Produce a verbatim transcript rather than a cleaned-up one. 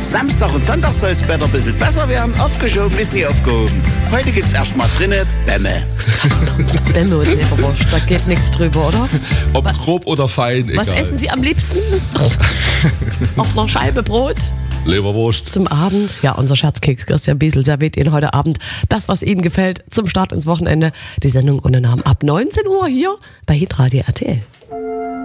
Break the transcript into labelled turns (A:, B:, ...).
A: Samstag und Sonntag soll das Wetter ein bisschen besser werden. Aufgeschoben ist nie aufgehoben. Heute gibt's erstmal drinnen Bämme.
B: Bämme und Leberwurst, da geht nichts drüber, oder?
C: Ob was, grob oder fein, egal.
B: Was essen Sie am liebsten? Auf einer Scheibe Brot?
C: Leberwurst.
B: Zum Abend. Ja, unser Scherzkeks Christian Biesel serviert Ihnen heute Abend das, was Ihnen gefällt, zum Start ins Wochenende. Die Sendung ohne Namen ab neunzehn Uhr hier bei Hitradio R T L.